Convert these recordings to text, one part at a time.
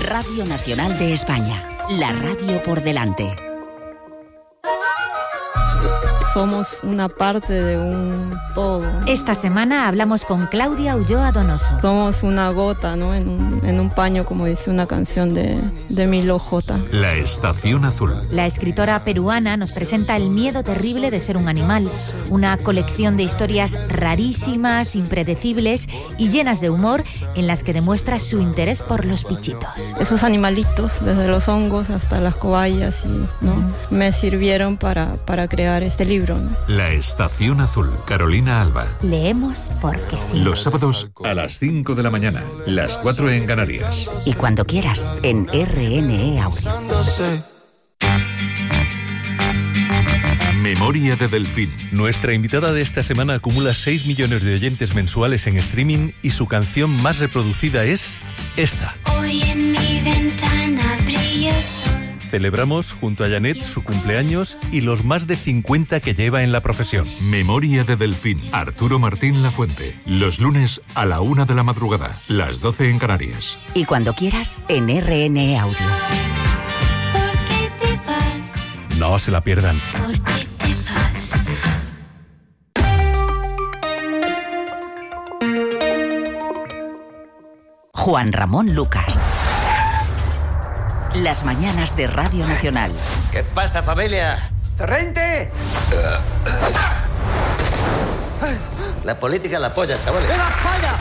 Radio Nacional de España, la radio por delante. Somos una parte de un todo. Esta semana hablamos con Claudia Ulloa Donoso. Somos una gota, ¿no? en un paño, como dice una canción de Milo J. La Estación Azul. La escritora peruana nos presenta El miedo terrible de ser un animal, una colección de historias rarísimas, impredecibles y llenas de humor, en las que demuestra su interés por los bichitos. Esos animalitos, desde los hongos hasta las cobayas, ¿no? Me sirvieron para crear este libro, ¿no? La Estación Azul. Carolina Alba. Leemos porque sí. Los sábados a las 5 de la mañana, las 4 en Canarias. Y cuando quieras, en RNE Audio. Memoria de Delfín. Nuestra invitada de esta semana acumula 6 millones de oyentes mensuales en streaming y su canción más reproducida es esta. Hoy en mi ventana brilla el sol. Celebramos junto a Janet su cumpleaños y los más de 50 que lleva en la profesión. Memoria de Delfín. Arturo Martín Lafuente. Los lunes a la 1 de la madrugada, las 12 en Canarias. Y cuando quieras, en RNE Audio. ¿Por qué te vas? No se la pierdan. ¿Por qué te vas? Juan Ramón Lucas. Las mañanas de Radio Nacional. ¿Qué pasa, familia? ¡Torrente! La política la polla, chavales. ¡Viva España!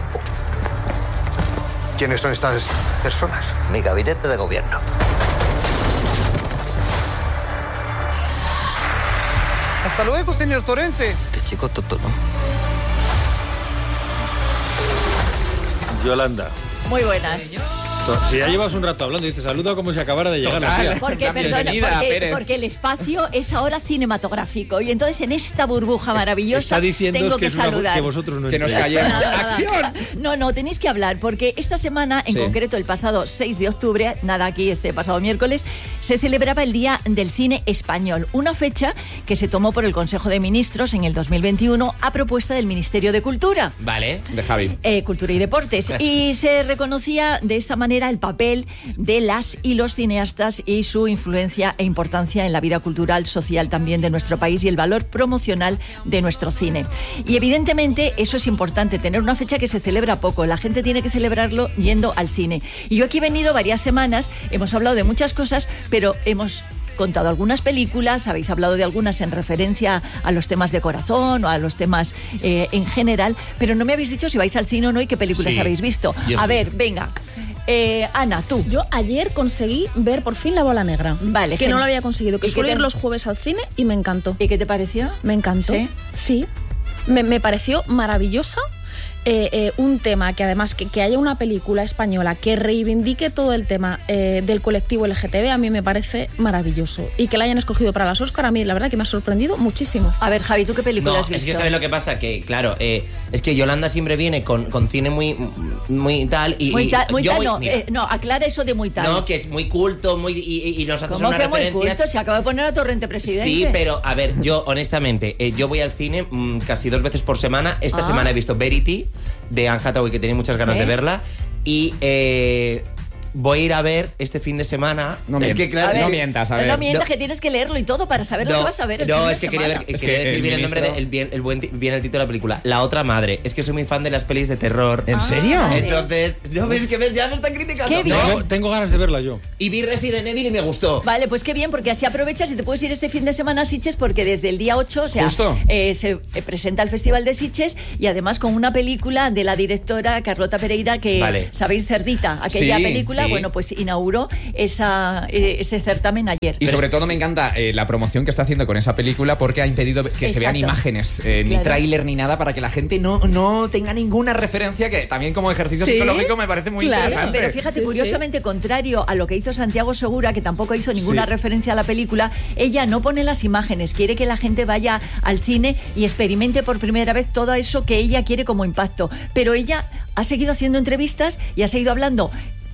¿Quiénes son estas personas? Mi gabinete de gobierno. Hasta luego, señor Torrente. Este chico tonto, ¿no? Yolanda. Muy buenas. Si ya llevas un rato hablando, dices, saluda como si acabara de llegar. Porque el espacio es ahora cinematográfico y entonces en esta burbuja maravillosa tengo que saludar. Que vosotros no que nos callemos. ¡Acción! No, tenéis que hablar porque esta semana, en concreto el pasado 6 de octubre, este pasado miércoles, se celebraba el Día del Cine Español, una fecha que se tomó por el Consejo de Ministros en el 2021 a propuesta del Ministerio de Cultura. Vale, de Javi. Cultura y Deportes. Y se reconocía de esta manera el papel de las y los cineastas y su influencia e importancia en la vida cultural, social también de nuestro país y el valor promocional de nuestro cine. Y evidentemente eso es importante, tener una fecha que se celebra poco. La gente tiene que celebrarlo yendo al cine. Y yo aquí he venido varias semanas, hemos hablado de muchas cosas, pero hemos contado algunas películas, habéis hablado de algunas en referencia a los temas de corazón o a los temas en general, pero no me habéis dicho si vais al cine o no y qué películas habéis visto. A ver, venga. Ana, tú. Yo ayer conseguí ver por fin La Bola Negra. Vale. Que no lo había conseguido, que suelo ir los jueves al cine y me encantó. ¿Y qué te pareció? Me encantó. Sí. Me pareció maravillosa. Un tema que además que haya una película española que reivindique todo el tema del colectivo LGTB, a mí me parece maravilloso. Y que la hayan escogido para las Oscar, a mí la verdad que me ha sorprendido muchísimo. A ver, Javi, ¿tú qué película has visto? Es que ¿sabes lo que pasa? Que claro, es que Yolanda siempre viene con cine muy tal y... No, aclara eso de muy tal. No, que es muy culto, y nos haces unas referencias... Muy culto? Se acaba de poner a Torrente presidente. Sí, pero a ver, yo honestamente, yo voy al cine casi 2 veces por semana. Esta semana he visto Verity, de Anne Hathaway, que tenía muchas ganas de verla. Y voy a ir a ver este fin de semana. No mientas, a ver. No mientas, que tienes que leerlo y todo para saber lo que vas a ver el fin de semana. Quería decir bien el nombre, bien el título de la película. La otra madre. Es que soy muy fan de las pelis de terror. ¿En serio? Entonces, no ves que ya me están criticando. Qué bien. Tengo ganas de verla yo. Y vi Resident Evil y me gustó. Vale, pues qué bien, porque así aprovechas y te puedes ir este fin de semana a Sitges, porque desde el día 8, o sea, se presenta el Festival de Sitges y además con una película de la directora Carlota Pereira, que sabéis, Cerdita, aquella película, bueno, pues inauguró ese certamen ayer. Y sobre todo me encanta la promoción que está haciendo con esa película, porque ha impedido que se vean imágenes, ni tráiler ni nada, para que la gente no tenga ninguna referencia, que también como ejercicio psicológico me parece muy interesante. Pero fíjate, curiosamente, contrario a lo que hizo Santiago Segura, que tampoco hizo ninguna referencia a la película, ella no pone las imágenes, quiere que la gente vaya al cine y experimente por primera vez todo eso que ella quiere como impacto. Pero ella ha seguido haciendo entrevistas y ha seguido hablando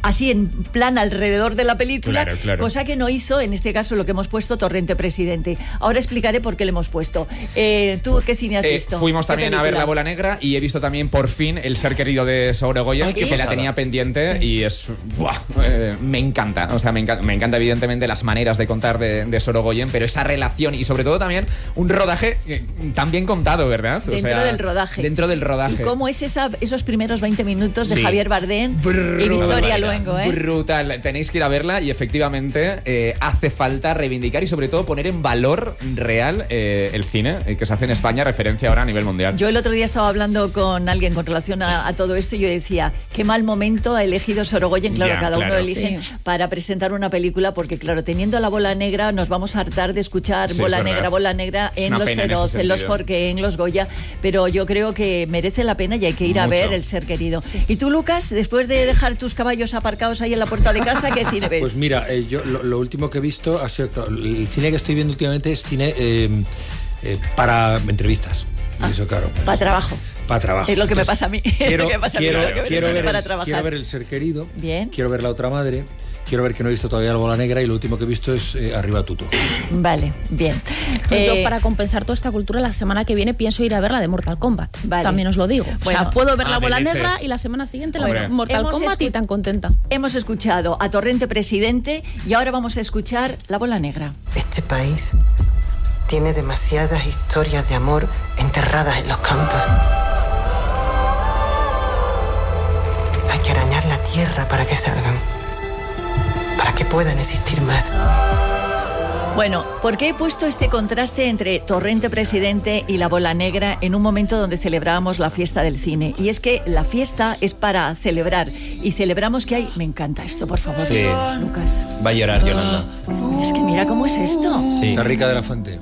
así en plan alrededor de la película, Claro. cosa que no hizo en este caso lo que hemos puesto Torrente Presidente. Ahora explicaré por qué le hemos puesto. ¿Tú qué cine has visto? Fuimos también a ver La Bola Negra y he visto también por fin El ser querido de Sorogoyen, que la tenía pendiente y es... ¡buah! Me encanta, o sea, me encanta evidentemente las maneras de contar de Sorogoyen, pero esa relación y sobre todo también un rodaje tan bien contado, ¿verdad? Dentro del rodaje. Dentro del rodaje. ¿Y cómo es esos primeros 20 minutos de Javier Bardem Brutal. y Victoria Luengo? Brutal, tenéis que ir a verla y efectivamente hace falta reivindicar y sobre todo poner en valor real el cine que se hace en España, referencia ahora a nivel mundial. Yo el otro día estaba hablando con alguien con relación a todo esto y yo decía, qué mal momento ha elegido Sorogoyen, claro, uno elige para presentar una película, porque claro, teniendo La Bola Negra nos vamos a hartar de escuchar Bola Negra en Los Feroz, en Los Forqué, en Los Goya, pero yo creo que merece la pena y hay que ir a ver El ser querido. ¿Y tú, Lucas, después de dejar tus caballos aparcados ahí en la puerta de casa, qué cine ves? Pues mira, yo lo último que he visto ha sido, el cine que estoy viendo últimamente es cine para entrevistas. Eso, claro. Para trabajo. Para trabajo. Es lo que me pasa a mí. Quiero para trabajar. Quiero ver El ser querido. Bien. Quiero ver La otra madre. Quiero ver, que no he visto todavía La Bola Negra, y lo último que he visto es Arriba Tuto. Vale, bien. Yo, para compensar toda esta cultura, la semana que viene pienso ir a ver la de Mortal Kombat. Vale. También os lo digo. Bueno. O sea, puedo ver La Bola leches. Negra y la semana siguiente la Hombre. Mortal Kombat y tan contenta. Hemos escuchado a Torrente Presidente y ahora vamos a escuchar La Bola Negra. Este país tiene demasiadas historias de amor enterradas en los campos. Hay que arañar la tierra para que salgan, para que puedan existir más. Bueno, ¿por qué he puesto este contraste entre Torrente Presidente y La Bola Negra en un momento donde celebrábamos la fiesta del cine? Y es que la fiesta es para celebrar, y celebramos que hay... Me encanta esto, por favor, Sí. Lucas. Va a llorar Yolanda. Es que mira cómo es esto. Sí. Está Rica de la Fuente.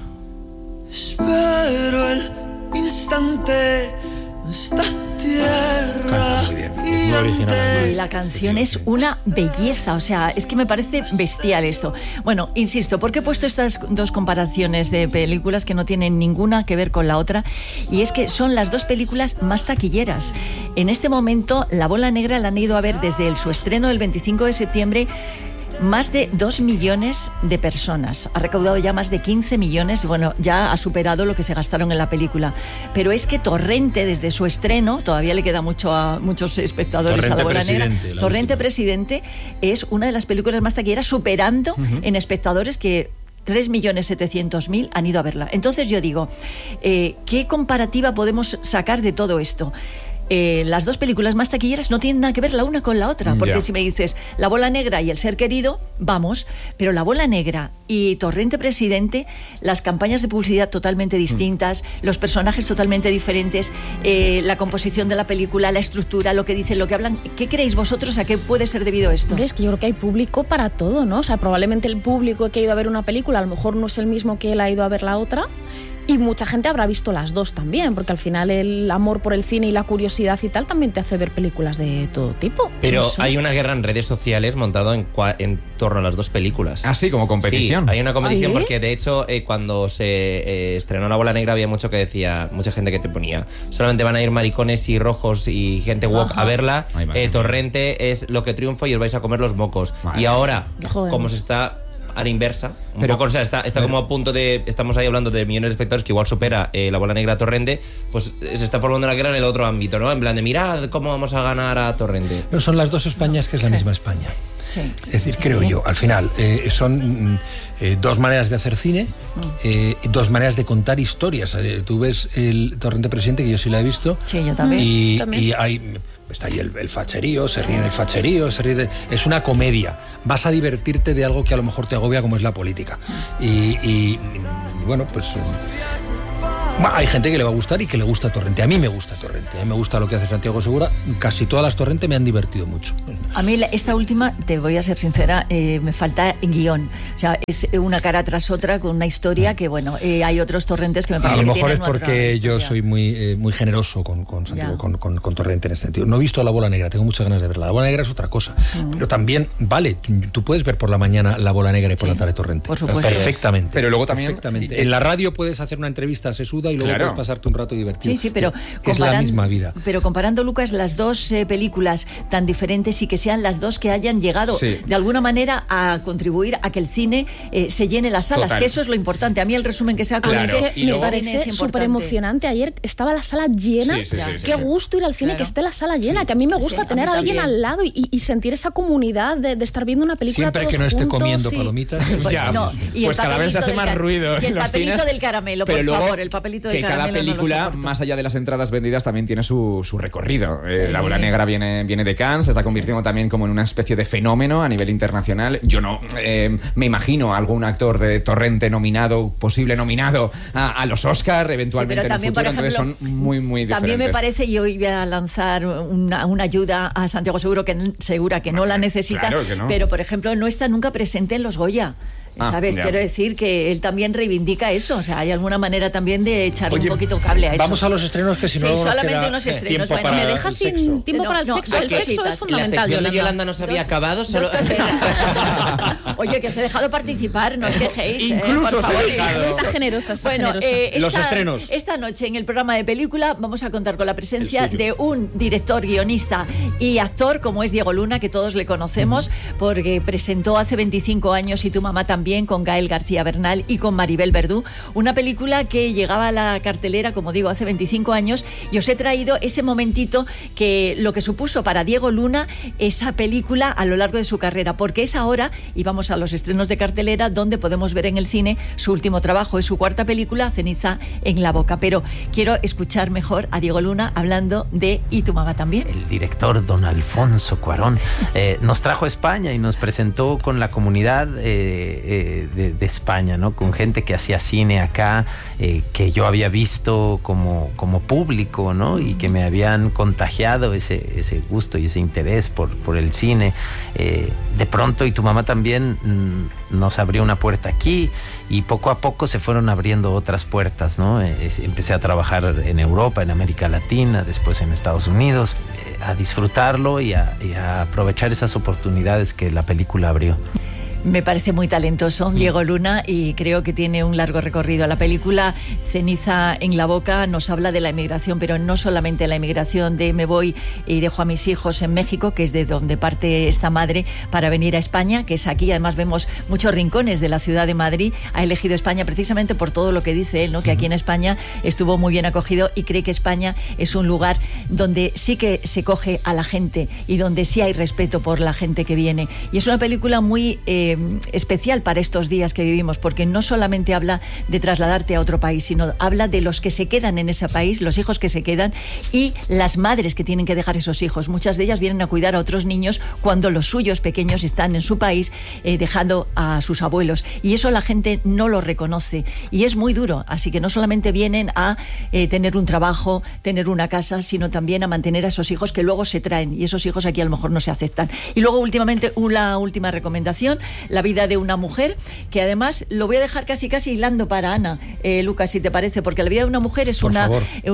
Espero el instante de esta tierra. Canta muy bien. Es muy original. La canción es una belleza, o sea, es que me parece bestial esto. Bueno, insisto, ¿por qué he puesto estas dos comparaciones de películas que no tienen ninguna que ver con la otra? Y es que son las dos películas más taquilleras. En este momento, La Bola Negra la han ido a ver desde su estreno el 25 de septiembre más de 2 millones de personas. Ha recaudado ya más de 15 millones, bueno, ya ha superado lo que se gastaron en la película. Pero es que Torrente, desde su estreno, todavía le queda mucho a muchos espectadores a La Bola Negra. Torrente Presidente es una de las películas más taquilleras, superando en espectadores que 3.700.000 han ido a verla. Entonces yo digo, ¿qué comparativa podemos sacar de todo esto? Las dos películas más taquilleras no tienen nada que ver la una con la otra, porque si me dices La Bola Negra y El ser querido, vamos, pero La Bola Negra y Torrente Presidente, las campañas de publicidad totalmente distintas, los personajes totalmente diferentes, la composición de la película, la estructura, lo que dicen, lo que hablan. ¿Qué creéis vosotros? ¿A qué puede ser debido esto? Hombre, es que yo creo que hay público para todo, ¿no? O sea, probablemente el público que ha ido a ver una película a lo mejor no es el mismo que él ha ido a ver la otra. Y mucha gente habrá visto las dos también, porque al final el amor por el cine y la curiosidad y tal también te hace ver películas de todo tipo. Pero no sé. hay una guerra en redes sociales montada en torno a las dos películas. Ah, sí, como competición. Sí, hay una competición ¿Ah, sí? porque de hecho cuando se estrenó La Bola Negra había mucha gente que te ponía, solamente van a ir maricones y rojos y gente woke a verla. Ay, Torrente es lo que triunfa y os vais a comer los mocos. Madre. Y ahora, Joder. como se está a la inversa, Pero- poco, o sea, está como a punto de... Estamos ahí hablando de millones de espectadores que igual supera La Bola Negra a Torrente, pues se está formando la guerra en el otro ámbito, ¿no? En plan de, mirad cómo vamos a ganar a Torrente. No, son las dos Españas, que es la misma España. Sí. Es decir, creo yo, al final, son dos maneras de hacer cine, dos maneras de contar historias. Tú ves el Torrente Presidente, que yo sí la he visto. Sí, yo también. Y hay... Está ahí el facherío, se ríe del facherío, es una comedia. Vas a divertirte de algo que a lo mejor te agobia, como es la política. Y bueno, pues... hay gente que le va a gustar y que le gusta Torrente. A mí me gusta Torrente, me gusta lo que hace Santiago Segura. Casi todas las Torrente me han divertido mucho. A mí esta última, te voy a ser sincera, me falta guión. O sea, es una cara tras otra con una historia que, bueno, hay otros Torrentes que me parece A lo que mejor es tienen otra porque yo historia. soy muy generoso con Santiago, con Torrente en este sentido. No he visto La Bola Negra, tengo muchas ganas de verla. La Bola Negra es otra cosa. Pero también, vale, tú puedes ver por la mañana La Bola Negra y por la tarde Torrente. Por supuesto. Perfectamente. Pero luego también... Perfectamente. En la radio puedes hacer una entrevista sesuda y luego Claro. puedes pasarte un rato divertido. Sí, pero es la misma vida. Pero comparando, Lucas, las dos películas tan diferentes y que sean las dos que hayan llegado de alguna manera a contribuir a que el cine se llene las salas, que eso es lo importante. A mí el resumen que sea con es que me parece súper emocionante. Ayer estaba la sala llena. Qué gusto ir al cine, que esté la sala llena, que a mí me gusta tener a alguien al lado y sentir esa comunidad de estar viendo una película siempre todos que no esté juntos, comiendo palomitas. Pues cada vez se hace más ruido y el en los papelito cines, del caramelo, pero por luego favor, el papelito del caramelo. Que cada película, más allá de las entradas vendidas, también tiene su recorrido. La Ola Negra viene de Cannes, se está convirtiendo también como en una especie de fenómeno a nivel internacional. Yo no me imagino a algún actor de Torrente nominado, posible nominado a los Oscar, eventualmente en el futuro. Entonces son muy, muy diferentes. También me parece, yo voy a lanzar una ayuda a Santiago Segura que no la necesita, claro que no. Pero por ejemplo no está nunca presente en los Goya. ¿Sabes? Quiero decir que él también reivindica eso. O sea, hay alguna manera también de echarle un poquito cable a eso. Vamos a los estrenos, que si no solamente unos estrenos. Bueno, me deja sin tiempo para el sexo. El sexo es fundamental. La sección de Yolanda no se había acabado. Solo... Oye, que os he dejado participar, no os quejéis. Incluso por favor. Está generosa. Bueno, los estrenos. Esta noche en el programa de película vamos a contar con la presencia de un director, guionista y actor como es Diego Luna, que todos le conocemos porque presentó hace 25 años Y tu mamá también, con Gael García Bernal y con Maribel Verdú, una película que llegaba a la cartelera, como digo, hace 25 años, y os he traído ese momentito que lo que supuso para Diego Luna esa película a lo largo de su carrera, porque es ahora, y vamos a los estrenos de cartelera, donde podemos ver en el cine su último trabajo, es su cuarta película, Ceniza en la boca. Pero quiero escuchar mejor a Diego Luna hablando de Y tu mamá también. El director don Alfonso Cuarón nos trajo a España y nos presentó con la comunidad de España, ¿no? Con gente que hacía cine acá, que yo había visto como público, ¿no? Y que me habían contagiado ese gusto y ese interés por el cine. De pronto Y tu mamá también nos abrió una puerta aquí, y poco a poco se fueron abriendo otras puertas, ¿no? Empecé a trabajar en Europa, en América Latina, después en Estados Unidos, a disfrutarlo y a aprovechar esas oportunidades que la película abrió. Me parece muy talentoso Diego Luna, y creo que tiene un largo recorrido. La película Ceniza en la boca nos habla de la emigración, pero no solamente la emigración de me voy y dejo a mis hijos en México, que es de donde parte esta madre para venir a España, que es aquí. Además vemos muchos rincones de la ciudad de Madrid. Ha elegido España precisamente por todo lo que dice él, ¿no? Que aquí en España estuvo muy bien acogido, y cree que España es un lugar donde sí que se coge a la gente y donde sí hay respeto por la gente que viene. Y es una película muy especial para estos días que vivimos, porque no solamente habla de trasladarte a otro país, sino habla de los que se quedan en ese país, los hijos que se quedan y las madres que tienen que dejar esos hijos. Muchas de ellas vienen a cuidar a otros niños cuando los suyos pequeños están en su país dejando a sus abuelos, y eso la gente no lo reconoce, y es muy duro. Así que no solamente vienen a tener un trabajo, tener una casa, sino también a mantener a esos hijos que luego se traen, y esos hijos aquí a lo mejor no se aceptan. Y luego últimamente una última recomendación, La vida de una mujer, que además lo voy a dejar casi hilando para Ana, Lucas, si te parece, porque La vida de una mujer es una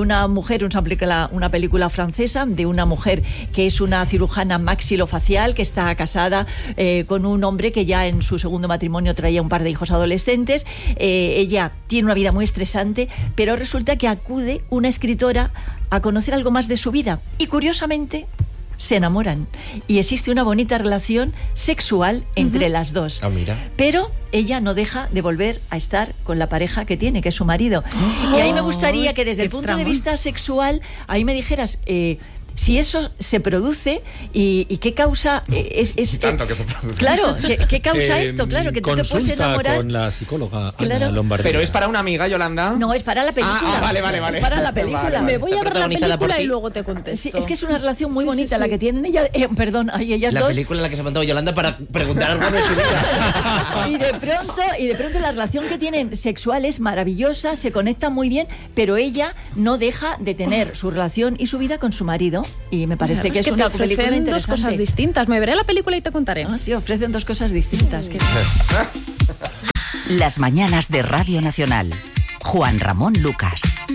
película francesa de una mujer que es una cirujana maxilofacial, que está casada con un hombre que ya en su segundo matrimonio traía un par de hijos adolescentes. Ella tiene una vida muy estresante, pero resulta que acude una escritora a conocer algo más de su vida, y curiosamente se enamoran, y existe una bonita relación sexual entre las dos. Mira. Pero ella no deja de volver a estar con la pareja que tiene, que es su marido. Y ahí me gustaría que desde el punto de vista sexual, ahí me dijeras si eso se produce y qué causa tanto que se produce. Claro, ¿qué causa esto? Claro, que tú te puedes enamorar con la psicóloga Ana Lombardía. Pero es para una amiga, Yolanda. No, es para la película. Vale. Para la película. Vale. Me voy a ver la película y luego te contesto. Sí, es que es una relación muy bonita la que tienen ellas, ellas la dos. La película en la que se ha mandado Yolanda para preguntar algo de su vida. y de pronto la relación que tienen sexual es maravillosa, se conectan muy bien, pero ella no deja de tener su relación y su vida con su marido, y me parece que es una película interesante. Dos cosas distintas. Me veré la película y te contaré. Sí, ofrecen dos cosas distintas. Las mañanas de Radio Nacional. Juan Ramón Lucas.